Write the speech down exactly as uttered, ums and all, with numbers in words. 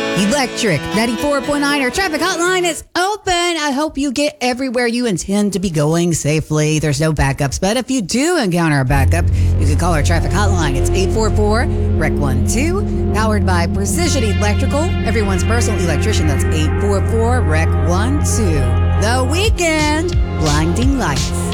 Electric ninety-four point nine, our traffic hotline is open. I hope you get everywhere you intend to be going safely. There's no backups, but if you do encounter a backup, you can call our traffic hotline. It's eight four four, R E C one two, powered by Precision Electrical, everyone's personal electrician. That's eight four four, R E C one two. The Weekend, Blinding Lights.